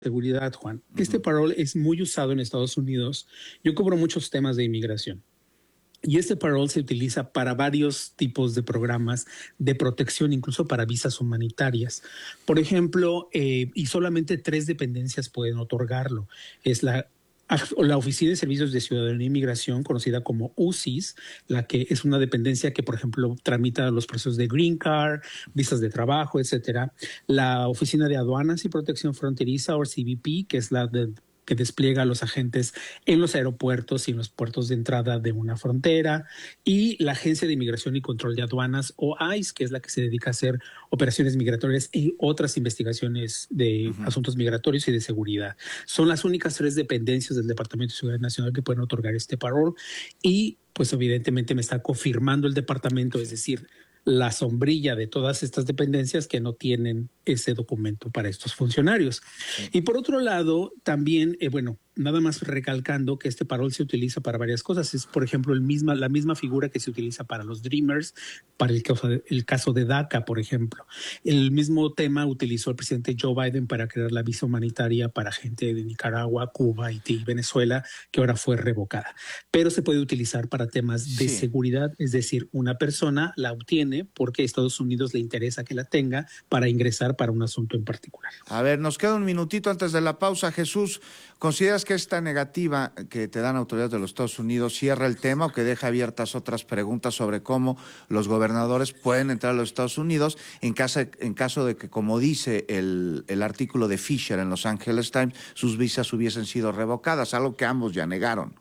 Seguridad, Juan. Este parol es muy usado en Estados Unidos. Yo cubro muchos temas de inmigración. Y este parol se utiliza para varios tipos de programas de protección, incluso para visas humanitarias. Por ejemplo, y solamente 3 dependencias pueden otorgarlo. Es la Oficina de Servicios de Ciudadanía e Inmigración, conocida como UCIS, la que es una dependencia que, por ejemplo, tramita los procesos de Green Card, visas de trabajo, etcétera. La Oficina de Aduanas y Protección Fronteriza, o CBP, que es la que despliega a los agentes en los aeropuertos y en los puertos de entrada de una frontera, y la Agencia de Inmigración y Control de Aduanas, o ICE, que es la que se dedica a hacer operaciones migratorias y otras investigaciones de asuntos migratorios y de seguridad. Son las únicas 3 dependencias del Departamento de Seguridad Nacional que pueden otorgar este parol, y pues evidentemente me está confirmando el departamento, es decir, la sombrilla de todas estas dependencias que no tienen ese documento para estos funcionarios. Y por otro lado, también, nada más recalcando que este parol se utiliza para varias cosas. Es, por ejemplo, la misma figura que se utiliza para los Dreamers, para el caso de DACA, por ejemplo. El mismo tema utilizó el presidente Joe Biden para crear la visa humanitaria para gente de Nicaragua, Cuba, Haití y Venezuela, que ahora fue revocada. Pero se puede utilizar para temas de seguridad, es decir, una persona la obtiene porque a Estados Unidos le interesa que la tenga para ingresar para un asunto en particular. A ver, nos queda un minutito antes de la pausa. Jesús, ¿consideras que esta negativa que te dan autoridades de los Estados Unidos cierra el tema o que deja abiertas otras preguntas sobre cómo los gobernadores pueden entrar a los Estados Unidos en caso de que, como dice el artículo de Fisher en Los Angeles Times, sus visas hubiesen sido revocadas, algo que ambos ya negaron?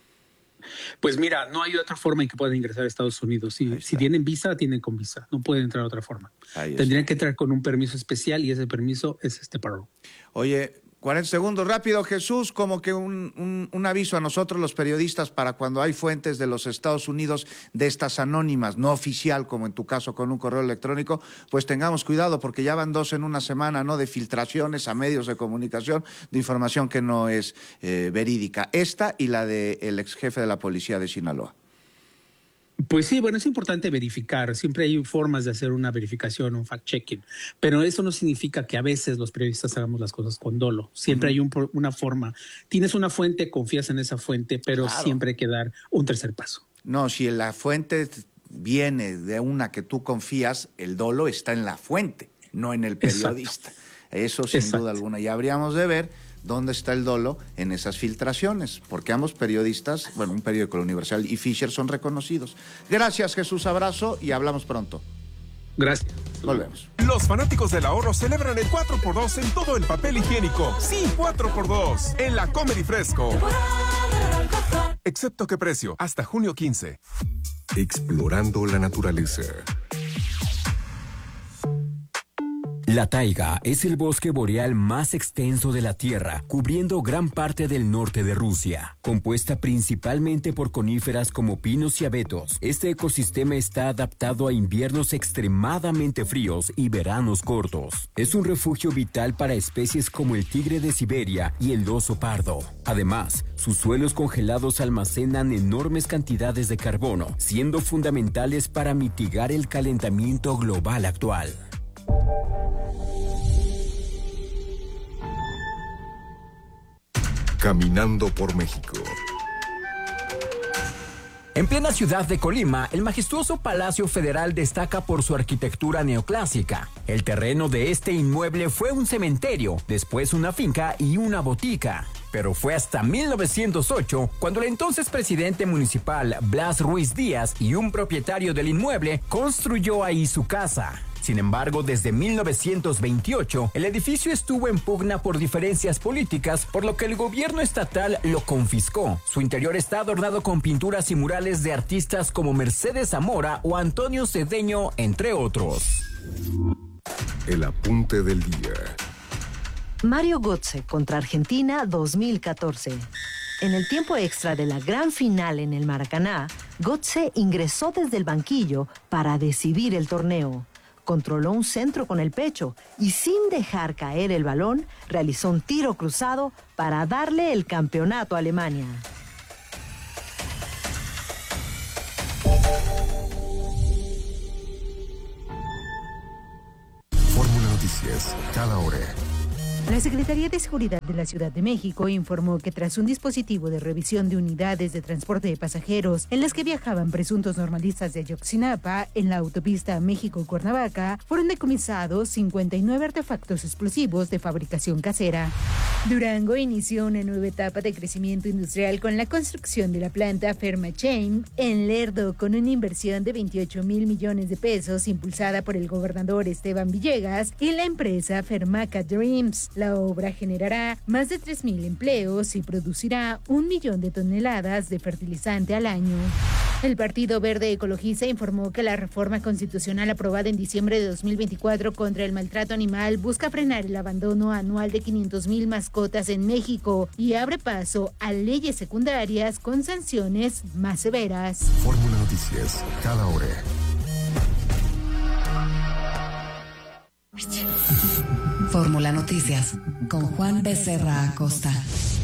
Pues mira, no hay otra forma en que puedan ingresar a Estados Unidos. Si tienen visa, tienen con visa. No pueden entrar de otra forma. Tendrían que entrar con un permiso especial y ese permiso es este parol. Oye, 40 segundos, rápido, Jesús, como que un aviso a nosotros los periodistas para cuando hay fuentes de los Estados Unidos de estas anónimas, no oficial, como en tu caso con un correo electrónico, pues tengamos cuidado porque ya van 2 en una semana, ¿no?, de filtraciones a medios de comunicación de información que no es verídica. Esta y la del ex jefe de la policía de Sinaloa. Pues sí, es importante verificar. Siempre hay formas de hacer una verificación, un fact-checking. Pero eso no significa que a veces los periodistas hagamos las cosas con dolo. Siempre hay una forma. Tienes una fuente, confías en esa fuente, pero siempre hay que dar un tercer paso. No, si la fuente viene de una que tú confías, el dolo está en la fuente, no en el periodista. Exacto. Eso sin duda alguna. Y habríamos de ver dónde está el dolo en esas filtraciones, porque ambos periodistas, un periódico, La Universal y Fisher, son reconocidos. Gracias, Jesús, abrazo y hablamos pronto. Gracias. Volvemos. Los fanáticos del ahorro celebran el 4x2 en todo el papel higiénico. Sí, 4x2 en la Comedy Fresco. Excepto qué precio, hasta junio 15. Explorando la naturaleza. La taiga es el bosque boreal más extenso de la Tierra, cubriendo gran parte del norte de Rusia. Compuesta principalmente por coníferas como pinos y abetos, este ecosistema está adaptado a inviernos extremadamente fríos y veranos cortos. Es un refugio vital para especies como el tigre de Siberia y el oso pardo. Además, sus suelos congelados almacenan enormes cantidades de carbono, siendo fundamentales para mitigar el calentamiento global actual. Caminando por México. En plena ciudad de Colima, el majestuoso Palacio Federal destaca por su arquitectura neoclásica. El terreno de este inmueble fue un cementerio, después una finca y una botica. Pero fue hasta 1908 cuando el entonces presidente municipal Blas Ruiz Díaz y un propietario del inmueble construyó ahí su casa. Sin embargo, desde 1928, el edificio estuvo en pugna por diferencias políticas, por lo que el gobierno estatal lo confiscó. Su interior está adornado con pinturas y murales de artistas como Mercedes Zamora o Antonio Cedeño, entre otros. El apunte del día. Mario Götze contra Argentina 2014. En el tiempo extra de la gran final en el Maracaná, Götze ingresó desde el banquillo para decidir el torneo. Controló un centro con el pecho y sin dejar caer el balón, realizó un tiro cruzado para darle el campeonato a Alemania. Fórmula Noticias, cada hora. La Secretaría de Seguridad de la Ciudad de México informó que tras un dispositivo de revisión de unidades de transporte de pasajeros en las que viajaban presuntos normalistas de Ayotzinapa en la autopista México-Cuernavaca, fueron decomisados 59 artefactos explosivos de fabricación casera. Durango inició una nueva etapa de crecimiento industrial con la construcción de la planta Fermachain en Lerdo, con una inversión de 28,000 millones de pesos impulsada por el gobernador Esteban Villegas y la empresa Fermaca Dreams. La obra generará más de 3,000 empleos y producirá 1 millón de toneladas de fertilizante al año. El Partido Verde Ecologista informó que la reforma constitucional aprobada en diciembre de 2024 contra el maltrato animal busca frenar el abandono anual de 500,000 mascotas en México y abre paso a leyes secundarias con sanciones más severas. Fórmula Noticias, cada hora. Fórmula Noticias, con Juan Becerra Acosta.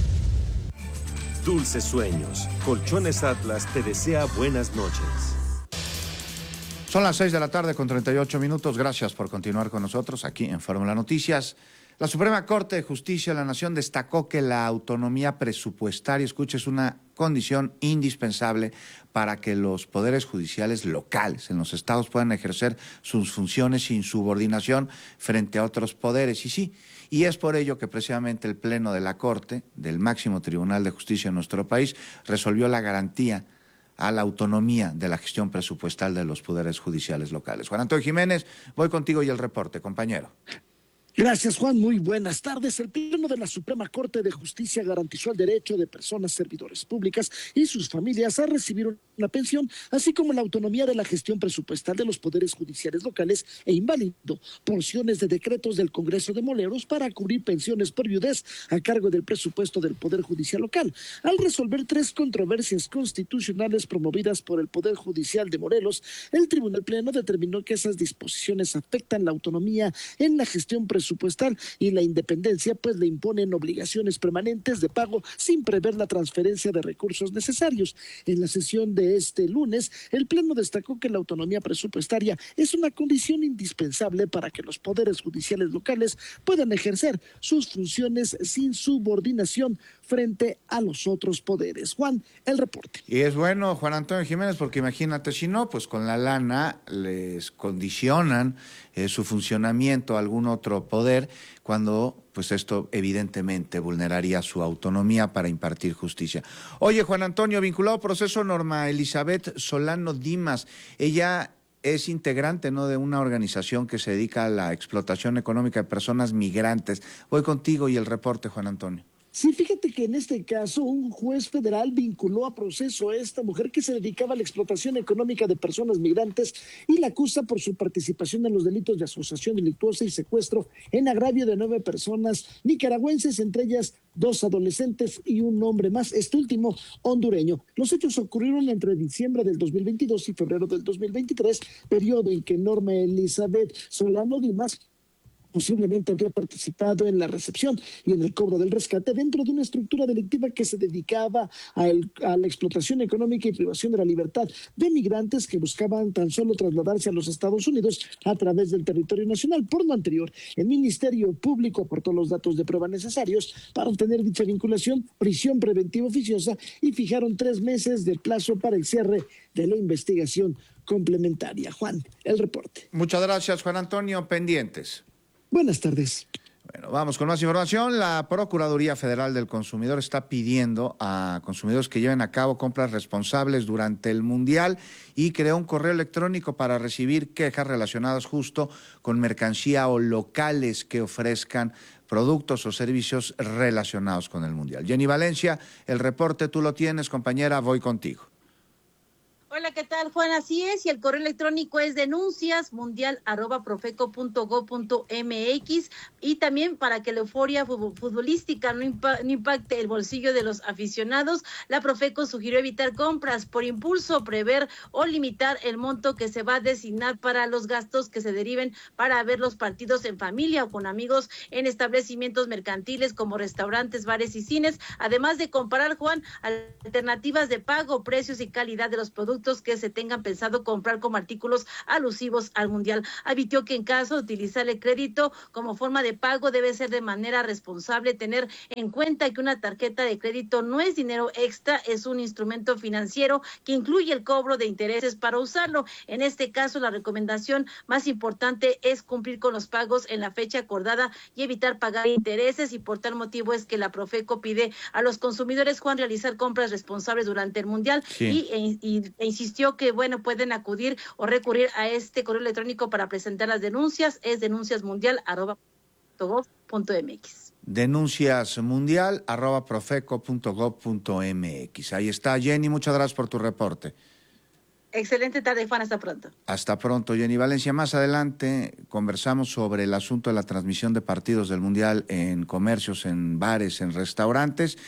Dulces sueños. Colchones Atlas te desea buenas noches. Son las 6:38 p.m. Gracias por continuar con nosotros aquí en Fórmula Noticias. La Suprema Corte de Justicia de la Nación destacó que la autonomía presupuestaria, escuche, es una condición indispensable para que los poderes judiciales locales en los estados puedan ejercer sus funciones sin subordinación frente a otros poderes. Y sí, y es por ello que precisamente el Pleno de la Corte, del máximo tribunal de justicia en nuestro país, resolvió la garantía a la autonomía de la gestión presupuestal de los poderes judiciales locales. Juan Antonio Jiménez, voy contigo y el reporte, compañero. Gracias, Juan. Muy buenas tardes. El Pleno de la Suprema Corte de Justicia garantizó el derecho de personas servidores públicas y sus familias a recibir una pensión, así como la autonomía de la gestión presupuestal de los poderes judiciales locales e invalidó porciones de decretos del Congreso de Morelos para cubrir pensiones por viudez a cargo del presupuesto del Poder Judicial local. Al resolver 3 controversias constitucionales promovidas por el Poder Judicial de Morelos, el Tribunal Pleno determinó que esas disposiciones afectan la autonomía en la gestión presupuestal y la independencia, pues le imponen obligaciones permanentes de pago sin prever la transferencia de recursos necesarios. En la sesión de este lunes, el Pleno destacó que la autonomía presupuestaria es una condición indispensable para que los poderes judiciales locales puedan ejercer sus funciones sin subordinación frente a los otros poderes. Juan, el reporte. Y es bueno, Juan Antonio Jiménez, porque imagínate, si no, pues con la lana les condicionan su funcionamiento a algún otro poder, cuando pues esto evidentemente vulneraría su autonomía para impartir justicia. Oye, Juan Antonio, vinculado al proceso Norma Elizabeth Solano Dimas, ella es integrante, ¿no?, de una organización que se dedica a la explotación económica de personas migrantes. Voy contigo y el reporte, Juan Antonio. Sí, fíjate que en este caso un juez federal vinculó a proceso a esta mujer que se dedicaba a la explotación económica de personas migrantes y la acusa por su participación en los delitos de asociación delictuosa y secuestro en agravio de 9 personas nicaragüenses, entre ellas 2 adolescentes y un hombre más, este último hondureño. Los hechos ocurrieron entre diciembre del 2022 y febrero del 2023, periodo en que Norma Elizabeth Solano Dimas posiblemente habría participado en la recepción y en el cobro del rescate dentro de una estructura delictiva que se dedicaba a la explotación económica y privación de la libertad de migrantes que buscaban tan solo trasladarse a los Estados Unidos a través del territorio nacional. Por lo anterior, el Ministerio Público aportó los datos de prueba necesarios para obtener dicha vinculación, prisión preventiva oficiosa, y fijaron 3 meses de plazo para el cierre de la investigación complementaria. Juan, el reporte. Muchas gracias, Juan Antonio. Pendientes. Buenas tardes. Bueno, vamos con más información. La Procuraduría Federal del Consumidor está pidiendo a consumidores que lleven a cabo compras responsables durante el Mundial y creó un correo electrónico para recibir quejas relacionadas justo con mercancía o locales que ofrezcan productos o servicios relacionados con el Mundial. Jenny Valencia, el reporte tú lo tienes, compañera, voy contigo. Hola, ¿qué tal, Juan? Así es, y el correo electrónico es denuncias@profeco.gov.mx, y también para que la euforia futbolística no impacte el bolsillo de los aficionados, la Profeco sugirió evitar compras por impulso, prever o limitar el monto que se va a designar para los gastos que se deriven para ver los partidos en familia o con amigos en establecimientos mercantiles como restaurantes, bares y cines, además de comparar, Juan, alternativas de pago, precios y calidad de los productos productos que se tengan pensado comprar como artículos alusivos al Mundial. Advirtió que en caso de utilizar el crédito como forma de pago debe ser de manera responsable, tener en cuenta que una tarjeta de crédito no es dinero extra, es un instrumento financiero que incluye el cobro de intereses para usarlo. En este caso, la recomendación más importante es cumplir con los pagos en la fecha acordada y evitar pagar intereses, y por tal motivo es que la Profeco pide a los consumidores, Juan, realizar compras responsables durante el Mundial. Sí. E insistió que, bueno, pueden acudir o recurrir a este correo electrónico para presentar las denuncias, es denunciasmundial@profeco.gov.mx. denunciasmundial@profeco.gov.mx. Ahí está, Jenny, muchas gracias por tu reporte. Excelente tarde, Juan, hasta pronto. Hasta pronto, Jenny Valencia. Más adelante conversamos sobre el asunto de la transmisión de partidos del Mundial en comercios, en bares, en restaurantes,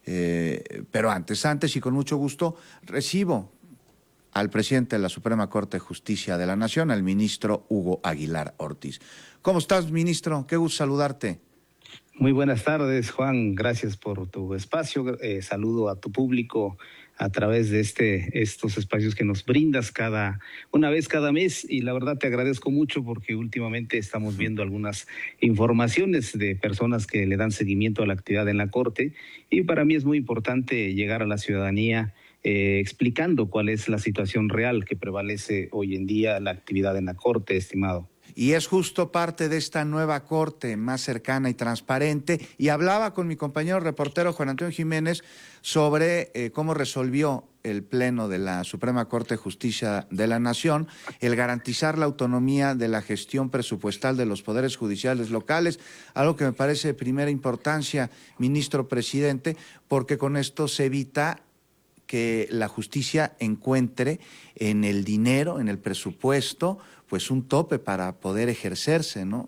pero antes y con mucho gusto recibo al presidente de la Suprema Corte de Justicia de la Nación, al ministro Hugo Aguilar Ortiz. ¿Cómo estás, ministro? Qué gusto saludarte. Muy buenas tardes, Juan. Gracias por tu espacio. Saludo a tu público a través de estos espacios que nos brindas una vez cada mes, y la verdad te agradezco mucho porque últimamente estamos viendo algunas informaciones de personas que le dan seguimiento a la actividad en la Corte, y para mí es muy importante llegar a la ciudadanía explicando cuál es la situación real que prevalece hoy en día la actividad en la Corte, estimado. Y es justo parte de esta nueva Corte más cercana y transparente. Y hablaba con mi compañero reportero Juan Antonio Jiménez sobre cómo resolvió el Pleno de la Suprema Corte de Justicia de la Nación el garantizar la autonomía de la gestión presupuestal de los poderes judiciales locales, algo que me parece de primera importancia, ministro presidente, porque con esto se evita que la justicia encuentre en el dinero, en el presupuesto, pues un tope para poder ejercerse, ¿no?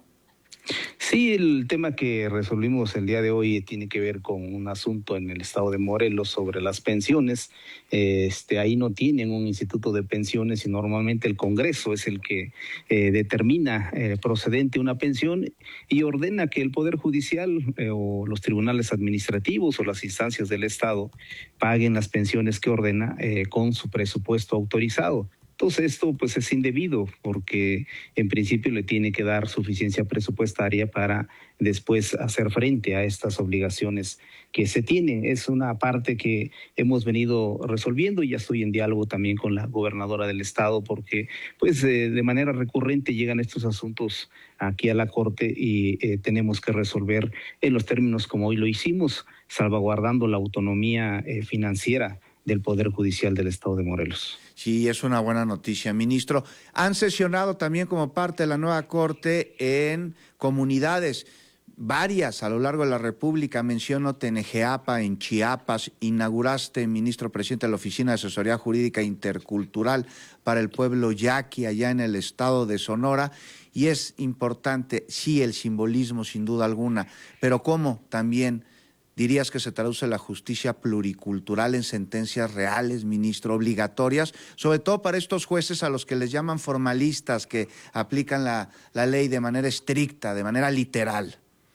Sí, el tema que resolvimos el día de hoy tiene que ver con un asunto en el estado de Morelos sobre las pensiones. Ahí no tienen un instituto de pensiones y normalmente el Congreso es el que determina procedente una pensión y ordena que el Poder Judicial o los tribunales administrativos o las instancias del Estado paguen las pensiones que ordena con su presupuesto autorizado. Entonces esto pues es indebido porque en principio le tiene que dar suficiencia presupuestaria para después hacer frente a estas obligaciones que se tienen. Es una parte que hemos venido resolviendo y ya estoy en diálogo también con la gobernadora del estado porque pues de manera recurrente llegan estos asuntos aquí a la Corte y tenemos que resolver en los términos como hoy lo hicimos, salvaguardando la autonomía financiera del Poder Judicial del Estado de Morelos. Sí, es una buena noticia, ministro. Han sesionado también como parte de la nueva Corte en comunidades varias a lo largo de la República. Menciono Tenejeapa, en Chiapas. Inauguraste, ministro presidente, la Oficina de Asesoría Jurídica Intercultural para el pueblo yaqui allá en el estado de Sonora. Y es importante, sí, el simbolismo sin duda alguna, pero ¿cómo también dirías que se traduce la justicia pluricultural en sentencias reales, ministro, obligatorias, sobre todo para estos jueces a los que les llaman formalistas, que aplican la ley de manera estricta, de manera literal?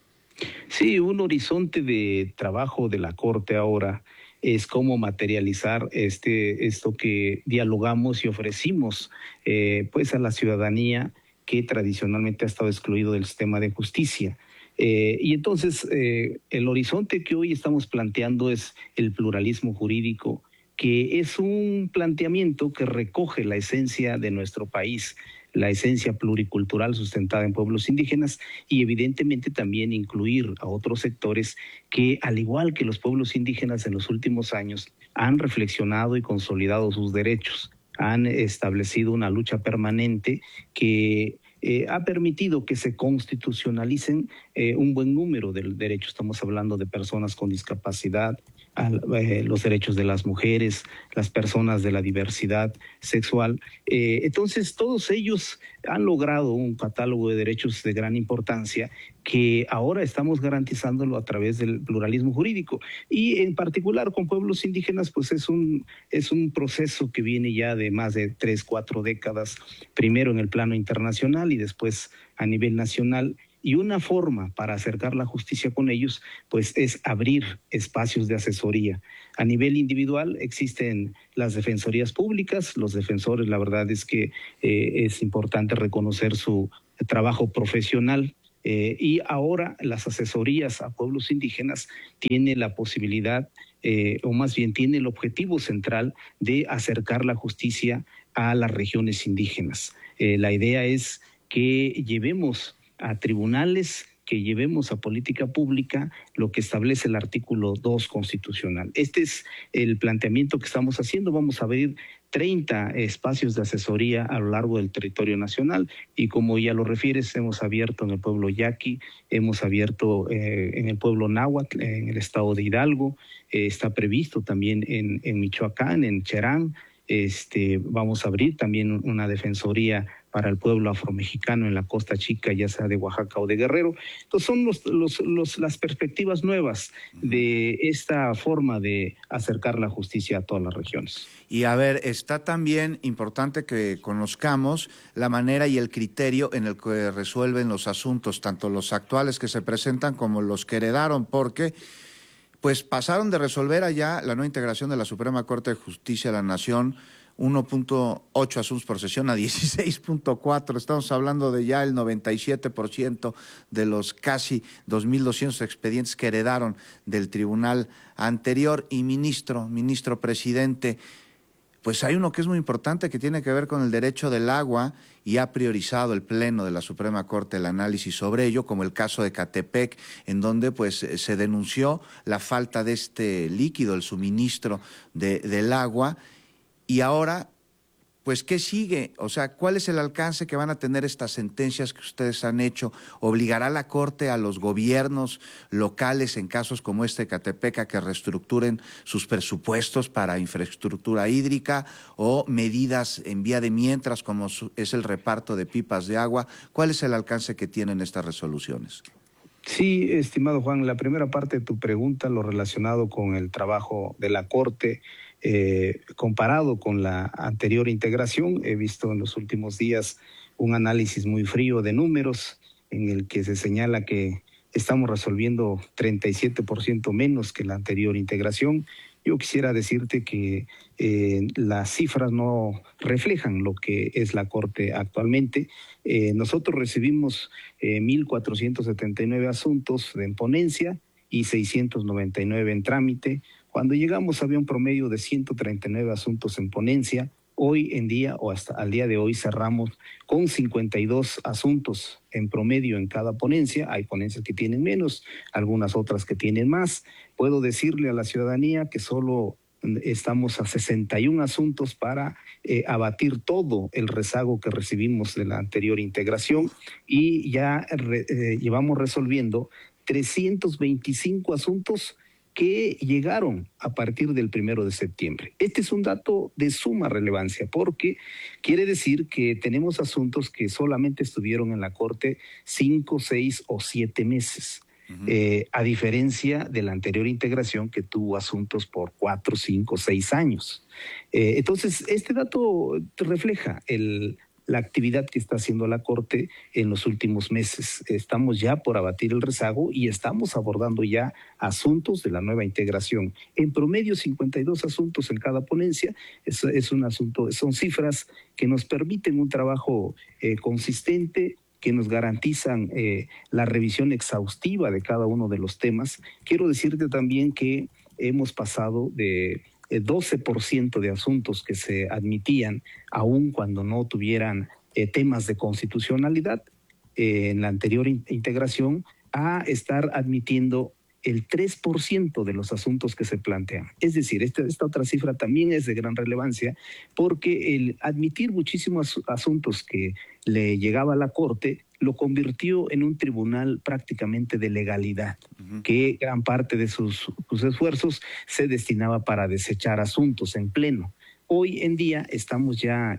Sí, un horizonte de trabajo de la Corte ahora es cómo materializar esto que dialogamos y ofrecimos pues a la ciudadanía que tradicionalmente ha estado excluido del sistema de justicia. Y entonces el horizonte que hoy estamos planteando es el pluralismo jurídico, que es un planteamiento que recoge la esencia de nuestro país, la esencia pluricultural sustentada en pueblos indígenas y evidentemente también incluir a otros sectores que, al igual que los pueblos indígenas en los últimos años, han reflexionado y consolidado sus derechos, han establecido una lucha permanente que ha permitido que se constitucionalicen un buen número de derechos. Estamos hablando de personas con discapacidad, los derechos de las mujeres, las personas de la diversidad sexual. Entonces, todos ellos han logrado un catálogo de derechos de gran importancia que ahora estamos garantizándolo a través del pluralismo jurídico. Y en particular con pueblos indígenas, pues es un proceso que viene ya de más de 3-4 décadas, primero en el plano internacional y después a nivel nacional, Y una forma para acercar la justicia con ellos, pues es abrir espacios de asesoría. A nivel individual existen las defensorías públicas, los defensores, la verdad es que es importante reconocer su trabajo profesional. Y ahora las asesorías a pueblos indígenas tienen la posibilidad, o más bien tiene el objetivo central de acercar la justicia a las regiones indígenas. La idea es que llevemos a tribunales, que llevemos a política pública lo que establece el artículo 2 constitucional. Este es el planteamiento que estamos haciendo. Vamos a abrir 30 espacios de asesoría a lo largo del territorio nacional y como ya lo refieres, hemos abierto en el pueblo Yaqui, hemos abierto en el pueblo Náhuatl, en el estado de Hidalgo, está previsto también en Michoacán, en Cherán. Vamos a abrir también una defensoría para el pueblo afromexicano en la Costa Chica, ya sea de Oaxaca o de Guerrero. Entonces son las perspectivas nuevas de esta forma de acercar la justicia a todas las regiones. Y a ver, está también importante que conozcamos la manera y el criterio en el que resuelven los asuntos, tanto los actuales que se presentan como los que heredaron, porque pues pasaron de resolver allá la nueva integración de la Suprema Corte de Justicia de la Nación 1.8 asuntos por sesión a 16.4. Estamos hablando de ya el 97% de los casi 2.200 expedientes que heredaron del tribunal anterior. Y ministro presidente, pues hay uno que es muy importante que tiene que ver con el derecho del agua y ha priorizado el Pleno de la Suprema Corte el análisis sobre ello, como el caso de Catepec, en donde pues se denunció la falta de este líquido, el suministro del agua. Y ahora, pues, ¿qué sigue? O sea, ¿cuál es el alcance que van a tener estas sentencias que ustedes han hecho? ¿Obligará la Corte a los gobiernos locales en casos como este de Catepec a que reestructuren sus presupuestos para infraestructura hídrica o medidas en vía de mientras como es el reparto de pipas de agua? ¿Cuál es el alcance que tienen estas resoluciones? Sí, estimado Juan, la primera parte de tu pregunta, lo relacionado con el trabajo de la Corte, comparado con la anterior integración, he visto en los últimos días un análisis muy frío de números en el que se señala que estamos resolviendo 37% menos que la anterior integración. Yo quisiera decirte que las cifras no reflejan lo que es la Corte actualmente. Nosotros recibimos 1.479 asuntos en ponencia y 699 en trámite. Cuando llegamos había un promedio de 139 asuntos en ponencia. Hoy en día, o hasta al día de hoy, cerramos con 52 asuntos en promedio en cada ponencia. Hay ponencias que tienen menos, algunas otras que tienen más. Puedo decirle a la ciudadanía que solo estamos a 61 asuntos para abatir todo el rezago que recibimos de la anterior integración y ya llevamos resolviendo 325 asuntos que llegaron a partir del 1 de septiembre. Este es un dato de suma relevancia porque quiere decir que tenemos asuntos que solamente estuvieron en la Corte 5, 6 o 7 meses, a diferencia de la anterior integración que tuvo asuntos por 4, 5, 6 años. Entonces, este dato refleja la actividad que está haciendo la Corte en los últimos meses. Estamos ya por abatir el rezago y estamos abordando ya asuntos de la nueva integración. En promedio, 52 asuntos en cada ponencia. Son cifras que nos permiten un trabajo consistente, que nos garantizan la revisión exhaustiva de cada uno de los temas. Quiero decirte también que hemos pasado de 12% de asuntos que se admitían, aun cuando no tuvieran temas de constitucionalidad en la anterior integración, a estar admitiendo el 3% de los asuntos que se plantean. Es decir, esta otra cifra también es de gran relevancia porque el admitir muchísimos asuntos que le llegaba a la Corte lo convirtió en un tribunal prácticamente de legalidad, que gran parte de sus esfuerzos se destinaba para desechar asuntos en pleno. Hoy en día estamos ya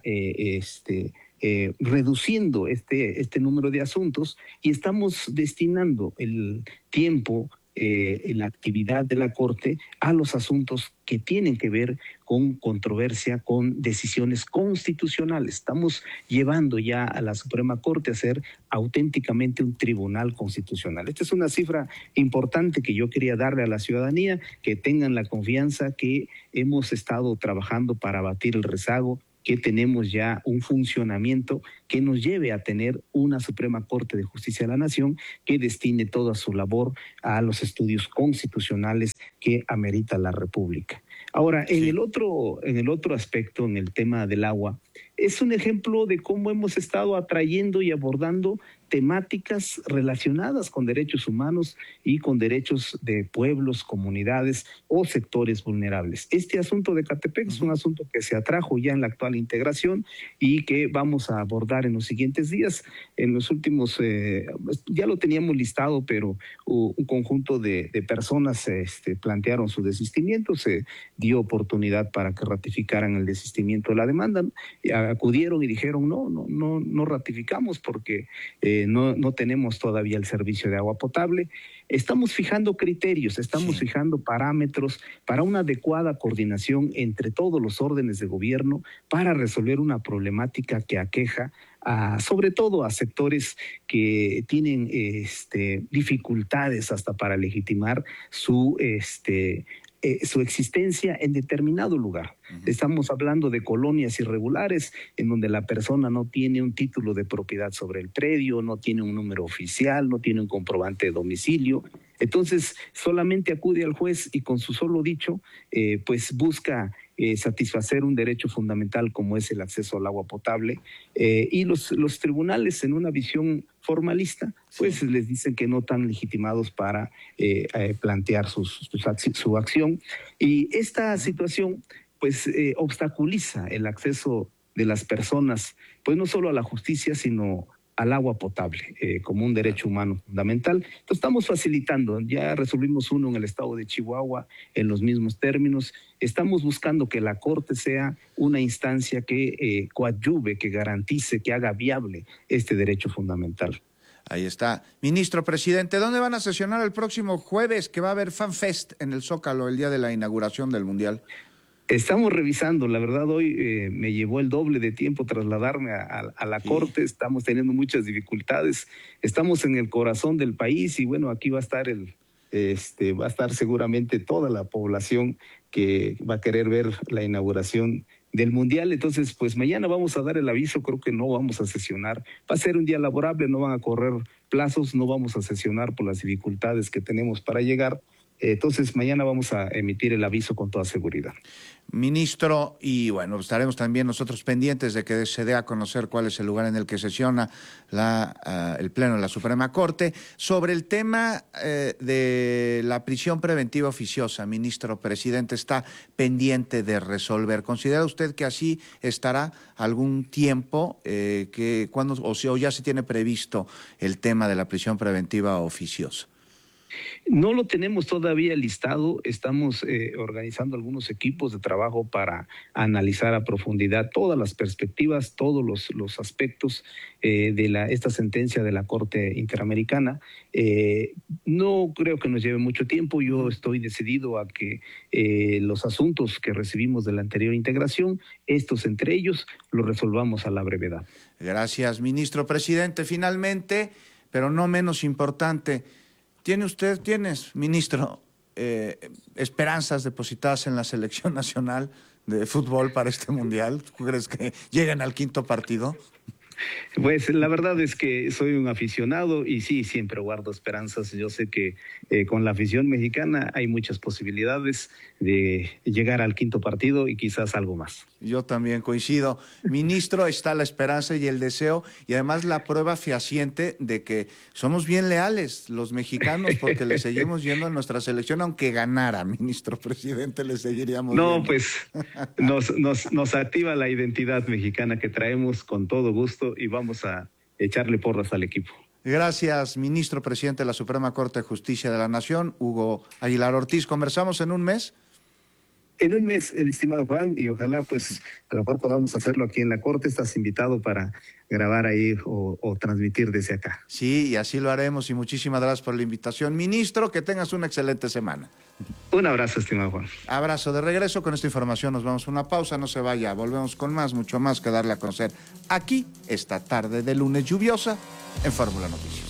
reduciendo este número de asuntos y estamos destinando el tiempo la actividad de la Corte a los asuntos que tienen que ver con controversia, con decisiones constitucionales. Estamos llevando ya a la Suprema Corte a ser auténticamente un tribunal constitucional. Esta es una cifra importante que yo quería darle a la ciudadanía, que tengan la confianza que hemos estado trabajando para abatir el rezago, que tenemos ya un funcionamiento que nos lleve a tener una Suprema Corte de Justicia de la Nación que destine toda su labor a los estudios constitucionales que amerita la República. Ahora, en el otro aspecto, en el tema del agua, es un ejemplo de cómo hemos estado atrayendo y abordando temáticas relacionadas con derechos humanos y con derechos de pueblos, comunidades o sectores vulnerables. Este asunto de Catepec es un asunto que se atrajo ya en la actual integración y que vamos a abordar en los siguientes días. En los últimos, ya lo teníamos listado, pero un conjunto de personas plantearon su desistimiento, se dio oportunidad para que ratificaran el desistimiento de la demanda, acudieron y dijeron no ratificamos porque no tenemos todavía el servicio de agua potable. Estamos fijando criterios, estamos fijando parámetros para una adecuada coordinación entre todos los órdenes de gobierno para resolver una problemática que aqueja sobre todo a sectores que tienen dificultades hasta para legitimar su existencia en determinado lugar. Estamos hablando de colonias irregulares en donde la persona no tiene un título de propiedad sobre el predio, no tiene un número oficial, no tiene un comprobante de domicilio. Entonces, solamente acude al juez y con su solo dicho, pues busca satisfacer un derecho fundamental como es el acceso al agua potable. Y los tribunales, en una visión formalista, pues les dicen que no están legitimados para plantear su acción. Y esta situación pues obstaculiza el acceso de las personas, pues no solo a la justicia, sino al agua potable como un derecho humano fundamental. Entonces estamos facilitando, ya resolvimos uno en el estado de Chihuahua en los mismos términos. Estamos buscando que la Corte sea una instancia que coadyuve, que garantice, que haga viable este derecho fundamental. Ahí está. Ministro Presidente, ¿dónde van a sesionar el próximo jueves que va a haber FanFest en el Zócalo, el día de la inauguración del Mundial? Estamos revisando, la verdad hoy me llevó el doble de tiempo trasladarme a la Corte, estamos teniendo muchas dificultades, estamos en el corazón del país y bueno, aquí va a estar va a estar seguramente toda la población que va a querer ver la inauguración del Mundial. Entonces, pues mañana vamos a dar el aviso, creo que no vamos a sesionar, va a ser un día laborable, no van a correr plazos, no vamos a sesionar por las dificultades que tenemos para llegar. Entonces, mañana vamos a emitir el aviso con toda seguridad. Ministro, y bueno, estaremos también nosotros pendientes de que se dé a conocer cuál es el lugar en el que sesiona el Pleno de la Suprema Corte. Sobre el tema de la prisión preventiva oficiosa, ministro Presidente, está pendiente de resolver. ¿Considera usted que así estará algún tiempo, o ya se tiene previsto el tema de la prisión preventiva oficiosa? No lo tenemos todavía listado, estamos organizando algunos equipos de trabajo para analizar a profundidad todas las perspectivas, todos los aspectos de esta sentencia de la Corte Interamericana. No creo que nos lleve mucho tiempo, yo estoy decidido a que los asuntos que recibimos de la anterior integración, estos entre ellos, los resolvamos a la brevedad. Gracias, ministro Presidente. Finalmente, pero no menos importante, ¿Tienes, ministro, esperanzas depositadas en la selección nacional de fútbol para este Mundial? ¿Tú crees que lleguen al quinto partido? Pues la verdad es que soy un aficionado y sí, siempre guardo esperanzas. Yo sé que con la afición mexicana hay muchas posibilidades de llegar al quinto partido y quizás algo más. Yo también coincido. Ministro, está la esperanza y el deseo y además la prueba fehaciente de que somos bien leales los mexicanos porque le seguimos yendo a nuestra selección aunque ganara, ministro Presidente, le seguiríamos No, viendo. Pues nos activa la identidad mexicana que traemos con todo gusto y vamos a echarle porras al equipo. Gracias, ministro Presidente de la Suprema Corte de Justicia de la Nación, Hugo Aguilar Ortiz. ¿Conversamos en un mes? En un mes, estimado Juan, y ojalá pues a lo mejor podamos hacerlo aquí en la Corte. Estás invitado para grabar ahí o transmitir desde acá. Sí, y así lo haremos, y muchísimas gracias por la invitación. Ministro, que tengas una excelente semana. Un abrazo, estimado Juan. Abrazo de regreso. Con esta información nos vamos a una pausa, no se vaya, volvemos con más, mucho más que darle a conocer aquí, esta tarde de lunes lluviosa, en Fórmula Noticias.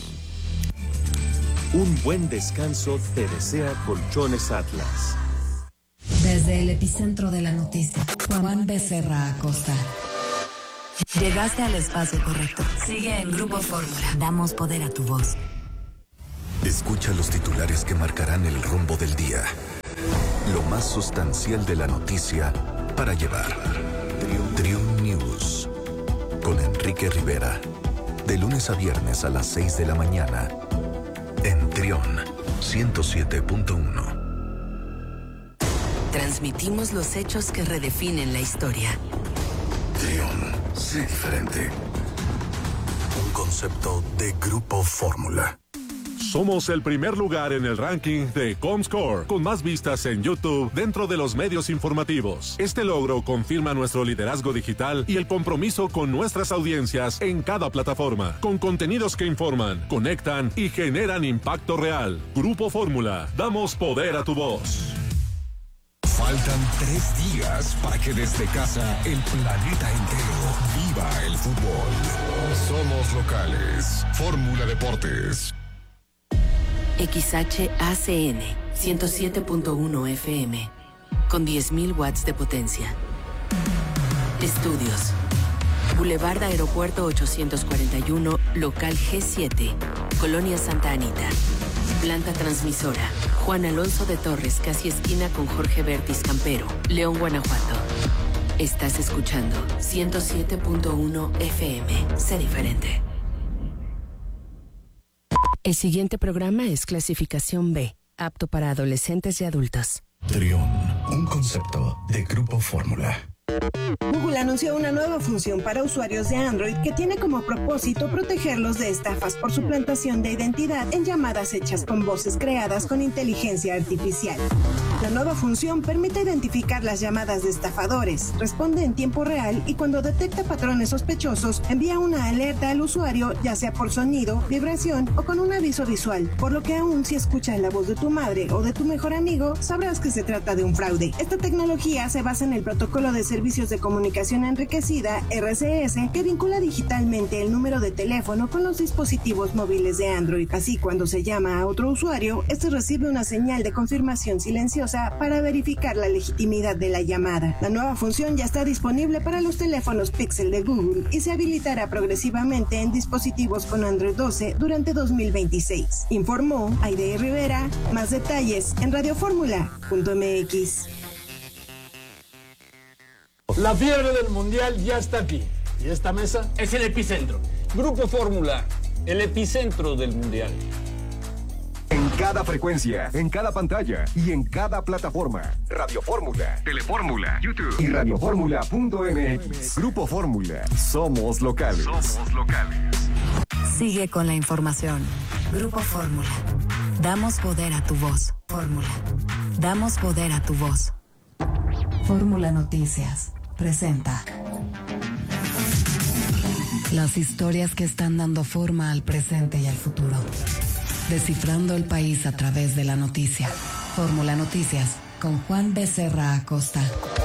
Un buen descanso te desea Colchones Atlas. Desde el epicentro de la noticia, Juan Becerra Acosta. Llegaste al espacio correcto. Sigue en Grupo Fórmula. Damos poder a tu voz. Escucha los titulares que marcarán el rumbo del día. Lo más sustancial de la noticia para llevar. Triun News. Con Enrique Rivera. De lunes a viernes a las 6 de la mañana. En Triun 107.1. Transmitimos los hechos que redefinen la historia. Triun, sé diferente. Un concepto de Grupo Fórmula. Somos el primer lugar en el ranking de Comscore, con más vistas en YouTube dentro de los medios informativos. Este logro confirma nuestro liderazgo digital y el compromiso con nuestras audiencias en cada plataforma, con contenidos que informan, conectan y generan impacto real. Grupo Fórmula, damos poder a tu voz. Faltan 3 días para que desde casa el planeta entero viva el fútbol. Somos locales. Fórmula Deportes. XHACN 107.1 FM con 10.000 watts de potencia. Estudios. Boulevard Aeropuerto 841, local G7, Colonia Santa Anita. Planta transmisora. Juan Alonso de Torres, casi esquina con Jorge Bertis Campero, León, Guanajuato. Estás escuchando 107.1 FM. Sé diferente. El siguiente programa es clasificación B, apto para adolescentes y adultos. Triun, un concepto de Grupo Fórmula. Google anunció una nueva función para usuarios de Android que tiene como propósito protegerlos de estafas por suplantación de identidad en llamadas hechas con voces creadas con inteligencia artificial. La nueva función permite identificar las llamadas de estafadores, responde en tiempo real y cuando detecta patrones sospechosos envía una alerta al usuario, ya sea por sonido, vibración o con un aviso visual, por lo que aún si escuchas la voz de tu madre o de tu mejor amigo, sabrás que se trata de un fraude. Esta tecnología se basa en el protocolo de Servicios de Comunicación Enriquecida, RCS, que vincula digitalmente el número de teléfono con los dispositivos móviles de Android. Así, cuando se llama a otro usuario, este recibe una señal de confirmación silenciosa para verificar la legitimidad de la llamada. La nueva función ya está disponible para los teléfonos Pixel de Google y se habilitará progresivamente en dispositivos con Android 12 durante 2026. Informó Aide Rivera. Más detalles en radioformula.mx. La fiebre del mundial ya está aquí. Y esta mesa es el epicentro. Grupo Fórmula, el epicentro del mundial. En cada frecuencia, en cada pantalla y en cada plataforma. Radio Fórmula, Telefórmula, YouTube y radioformula.mx. Grupo Fórmula. Somos locales. Somos locales. Sigue con la información. Grupo Fórmula. Damos poder a tu voz. Fórmula. Damos poder a tu voz. Fórmula Noticias presenta las historias que están dando forma al presente y al futuro. Descifrando el país a través de la noticia. Fórmula Noticias con Juan Becerra Acosta.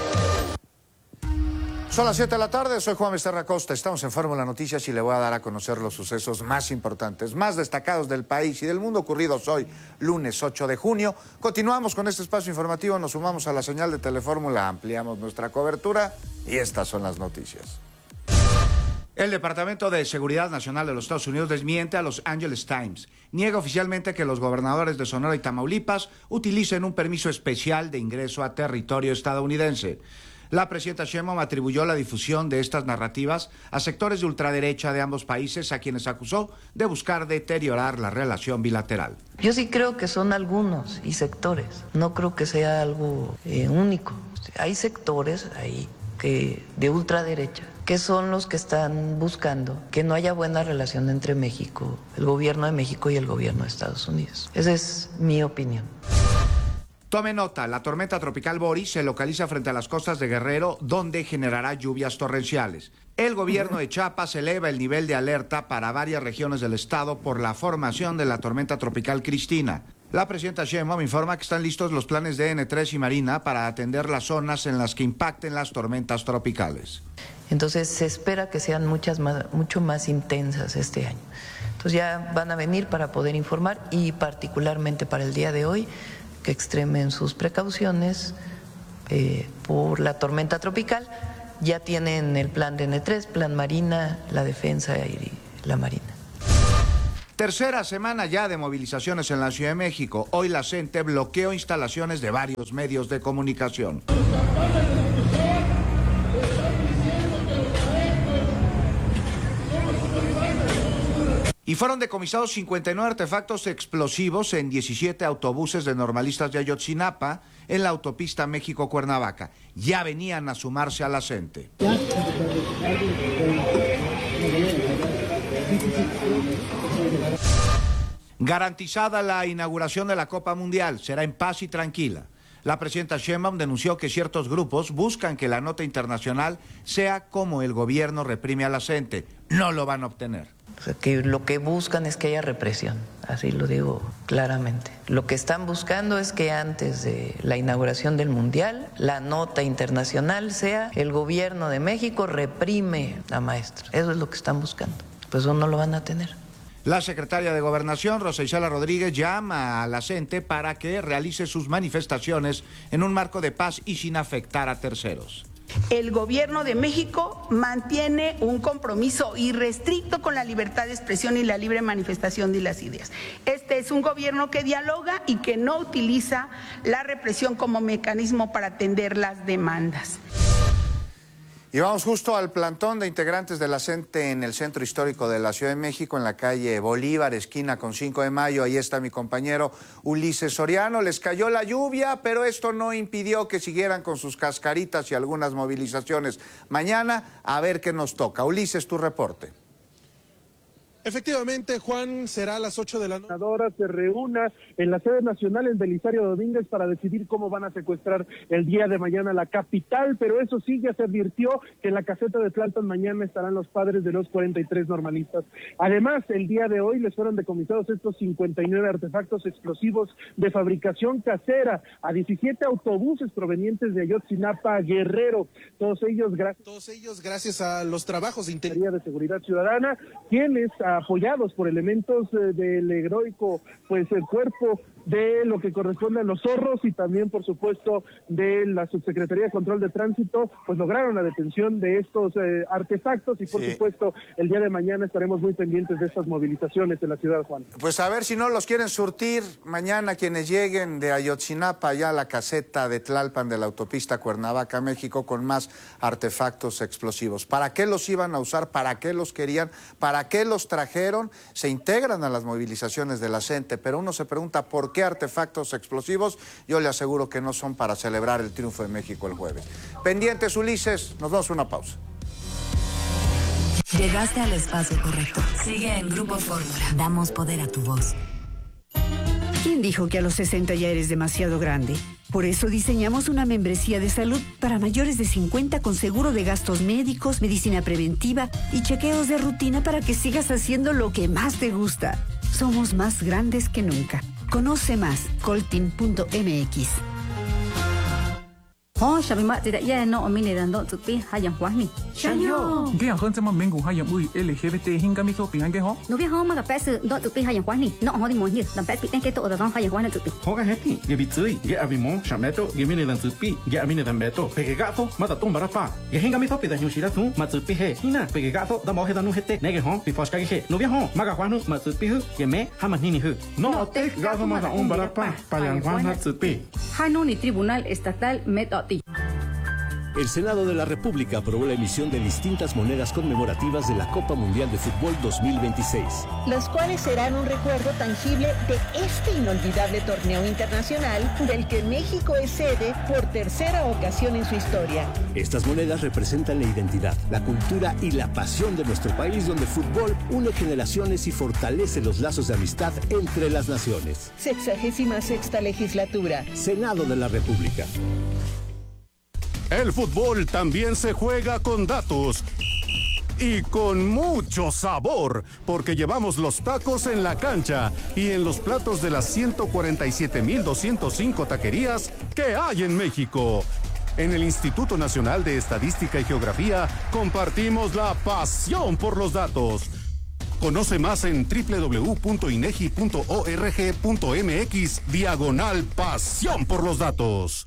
Son las 7 de la tarde, soy Juan Becerra Acosta, estamos en Fórmula Noticias y le voy a dar a conocer los sucesos más importantes, más destacados del país y del mundo ocurridos hoy, lunes 8 de junio. Continuamos con este espacio informativo, nos sumamos a la señal de Telefórmula, ampliamos nuestra cobertura y estas son las noticias. El Departamento de Seguridad Nacional de los Estados Unidos desmiente a Los Angeles Times. Niega oficialmente que los gobernadores de Sonora y Tamaulipas utilicen un permiso especial de ingreso a territorio estadounidense. La presidenta Sheinbaum atribuyó la difusión de estas narrativas a sectores de ultraderecha de ambos países, a quienes acusó de buscar deteriorar la relación bilateral. Yo sí creo que son algunos y sectores, no creo que sea algo único. Hay sectores ahí de ultraderecha que son los que están buscando que no haya buena relación entre México, el gobierno de México y el gobierno de Estados Unidos. Esa es mi opinión. Tome nota, la tormenta tropical Boris se localiza frente a las costas de Guerrero, donde generará lluvias torrenciales. El gobierno de Chiapas eleva el nivel de alerta para varias regiones del estado por la formación de la tormenta tropical Cristina. La presidenta Sheinbaum informa que están listos los planes de N3 y Marina para atender las zonas en las que impacten las tormentas tropicales. Entonces se espera que sean mucho más intensas este año. Entonces ya van a venir para poder informar y particularmente para el día de hoy que extremen sus precauciones por la tormenta tropical. Ya tienen el plan de N3, plan Marina, la defensa y la Marina. Tercera semana ya de movilizaciones en la Ciudad de México. Hoy la CENTE bloqueó instalaciones de varios medios de comunicación. Y fueron decomisados 59 artefactos explosivos en 17 autobuses de normalistas de Ayotzinapa en la autopista México-Cuernavaca. Ya venían a sumarse a la CENTE. Garantizada la inauguración de la Copa Mundial, será en paz y tranquila. La presidenta Sheinbaum denunció que ciertos grupos buscan que la nota internacional sea como el gobierno reprime a la CENTE. No lo van a obtener. O sea, que lo que buscan es que haya represión, así lo digo claramente. Lo que están buscando es que antes de la inauguración del Mundial, la nota internacional sea el gobierno de México reprime a maestros. Eso es lo que están buscando. Pues eso no lo van a tener. La secretaria de Gobernación, Rosa Isela Rodríguez, llama a la CENTE para que realice sus manifestaciones en un marco de paz y sin afectar a terceros. El gobierno de México mantiene un compromiso irrestricto con la libertad de expresión y la libre manifestación de las ideas. Este es un gobierno que dialoga y que no utiliza la represión como mecanismo para atender las demandas. Y vamos justo al plantón de integrantes de la CENTE en el centro histórico de la Ciudad de México, en la calle Bolívar, esquina con 5 de Mayo. Ahí está mi compañero Ulises Soriano. Les cayó la lluvia, pero esto no impidió que siguieran con sus cascaritas y algunas movilizaciones. Mañana, a ver qué nos toca. Ulises, tu reporte. Efectivamente, Juan, será a las 8 de la noche. Se reúna en la sede nacional en Belisario Domínguez para decidir cómo van a secuestrar el día de mañana la capital, pero eso sí, ya se advirtió que en la caseta de Tlalpan mañana estarán los padres de los 43 normalistas. Además, el día de hoy les fueron decomisados estos 59 artefactos explosivos de fabricación casera a 17 autobuses provenientes de Ayotzinapa, Guerrero, todos ellos gracias a los trabajos de Secretaría de Seguridad Ciudadana, quienes apoyados por elementos del heroico el cuerpo de lo que corresponde a los zorros y también por supuesto de la Subsecretaría de Control de Tránsito, pues lograron la detención de estos artefactos y por supuesto el día de mañana estaremos muy pendientes de estas movilizaciones en la ciudad, Juan. Pues a ver si no los quieren surtir mañana quienes lleguen de Ayotzinapa ya a la caseta de Tlalpan de la autopista Cuernavaca, México, con más artefactos explosivos. ¿Para qué los iban a usar? ¿Para qué los querían? ¿Para qué los trajeron? Se integran a las movilizaciones de la CENTE, pero uno se pregunta ¿por qué artefactos explosivos? Yo le aseguro que no son para celebrar el triunfo de México el jueves. Pendientes, Ulises, nos damos una pausa. Llegaste al espacio correcto. Sigue en Grupo Fórmula. Damos poder a tu voz. ¿Quién dijo que a los 60 ya eres demasiado grande? Por eso diseñamos una membresía de salud para mayores de 50 con seguro de gastos médicos, medicina preventiva y chequeos de rutina para que sigas haciendo lo que más te gusta. Somos más grandes que nunca. Conoce más, coltin.mx. Shabimat tidak ya no omine dan dok tupi hayang wahni. Shanyo. Ge ang sama mengu hayang ui LGBT hingga mi sopi hange ho. No bia ho ma pes dok tupi hayang wahni. No ho di mo ni dan pes piten ke to dan hayang wahni tupi. Ho ga heti. Ge bitui ge abimo shameto ge mine dan tupi ge amine dan beto. Pege gato ma da tomba pa. Ge hinga mi sopi dan yoshira tu ma tupi he. Hina pege gato da mo he dan nu hete. Nege ho pi foska ge he. No bia ho ma ga wahnu ma tupi hu ge me ha ma ni hu. No te ga ma da ombara pa pa yang wahna tupi. Hanu ni Tribunal Estatal Metoti. El Senado de la República aprobó la emisión de distintas monedas conmemorativas de la Copa Mundial de Fútbol 2026. Las cuales serán un recuerdo tangible de este inolvidable torneo internacional del que México es sede por tercera ocasión en su historia. Estas monedas representan la identidad, la cultura y la pasión de nuestro país, donde el fútbol une generaciones y fortalece los lazos de amistad entre las naciones. 66ª legislatura. Senado de la República. El fútbol también se juega con datos y con mucho sabor, porque llevamos los tacos en la cancha y en los platos de las 147,205 taquerías que hay en México. En el Instituto Nacional de Estadística y Geografía compartimos la pasión por los datos. Conoce más en www.inegi.org.mx/pasión por los datos.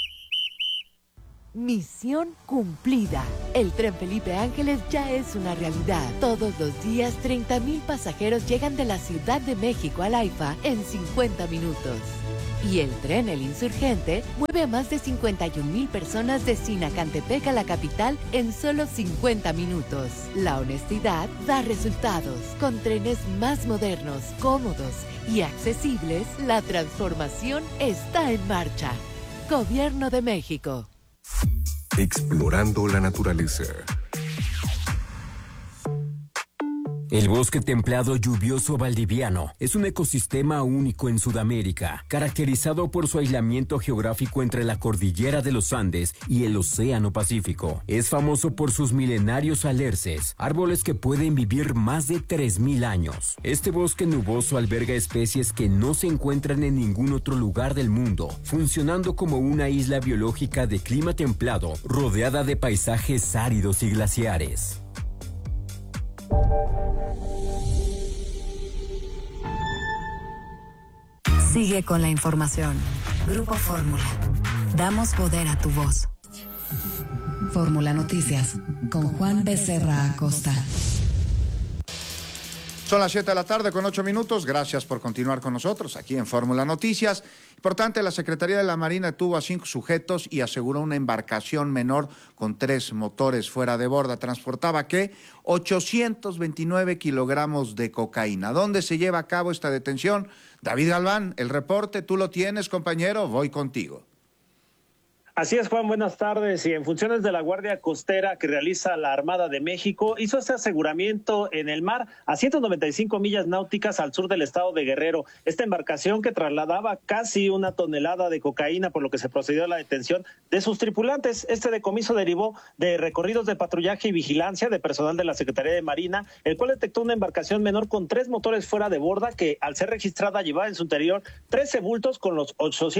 Misión cumplida. El tren Felipe Ángeles ya es una realidad. Todos los días 30,000 pasajeros llegan de la Ciudad de México al AIFA en 50 minutos. Y el tren El Insurgente mueve a más de 51,000 personas de Sinacantepec a la capital en solo 50 minutos. La honestidad da resultados. Con trenes más modernos, cómodos y accesibles, la transformación está en marcha. Gobierno de México. Explorando la naturaleza. El bosque templado lluvioso valdiviano es un ecosistema único en Sudamérica, caracterizado por su aislamiento geográfico entre la cordillera de los Andes y el Océano Pacífico. Es famoso por sus milenarios alerces, árboles que pueden vivir más de 3,000 años. Este bosque nuboso alberga especies que no se encuentran en ningún otro lugar del mundo, funcionando como una isla biológica de clima templado, rodeada de paisajes áridos y glaciares. Sigue con la información. Grupo Fórmula. Damos poder a tu voz. Fórmula Noticias con Juan Becerra Acosta. Son las 7 de la tarde con 8 minutos. Gracias por continuar con nosotros aquí en Fórmula Noticias. Importante, la Secretaría de la Marina detuvo a 5 sujetos y aseguró una embarcación menor con 3 motores fuera de borda. Transportaba, ¿qué? 829 kilogramos de cocaína. ¿Dónde se lleva a cabo esta detención? David Galván, el reporte, tú lo tienes, compañero, voy contigo. Así es, Juan, buenas tardes. Y en funciones de la Guardia Costera que realiza la Armada de México, hizo este aseguramiento en el mar a 195 millas náuticas al sur del estado de Guerrero. Esta embarcación que trasladaba casi 1 tonelada de cocaína, por lo que se procedió a la detención de sus tripulantes. Este decomiso derivó de recorridos de patrullaje y vigilancia de personal de la Secretaría de Marina, el cual detectó una embarcación menor con 3 motores fuera de borda que, al ser registrada, llevaba en su interior 13 bultos con los